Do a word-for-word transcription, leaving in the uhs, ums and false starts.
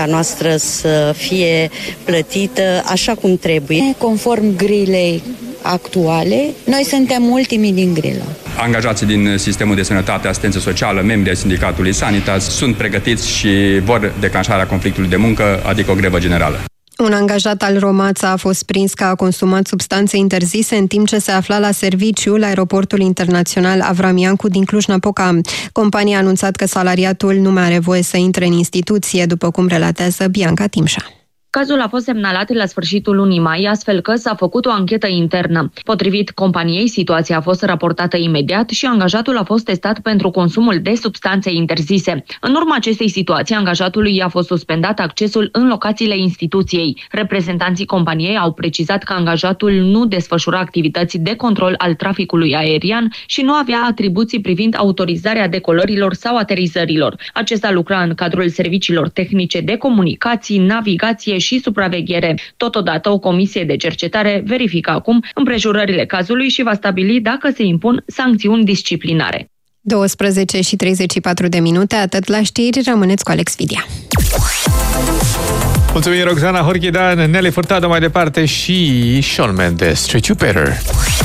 noastră să fie plătită așa cum trebuie. Conform grilei actuale, noi suntem ultimii din grilă. Angajații din sistemul de sănătate, asistență socială, membrii ai sindicatului Sanitas sunt pregătiți și vor declanșarea conflictului de muncă, adică o grevă generală. Un angajat al Romața a fost prins că a consumat substanțe interzise în timp ce se afla la serviciu la aeroportul internațional Avram Iancu din Cluj-Napoca. Compania a anunțat că salariatul nu mai are voie să intre în instituție, după cum relatează Bianca Timșa. Cazul a fost semnalat la sfârșitul lunii mai, astfel că s-a făcut o anchetă internă. Potrivit companiei, situația a fost raportată imediat și angajatul a fost testat pentru consumul de substanțe interzise. În urma acestei situații, angajatului i-a fost suspendat accesul în locațiile instituției. Reprezentanții companiei au precizat că angajatul nu desfășura activități de control al traficului aerian și nu avea atribuții privind autorizarea decolărilor sau aterizărilor. Acesta lucra în cadrul serviciilor tehnice de comunicații, navigație și supraveghere. Totodată, o comisie de cercetare verifică acum împrejurările cazului și va stabili dacă se impun sancțiuni disciplinare. douăsprezece și treizeci și patru de minute, atât la știri, rămâneți cu Alex Vidia. Mulțumim, Roxana Horghidan, Nelly Furtado mai departe și Shawn Mendes, Treat You Better.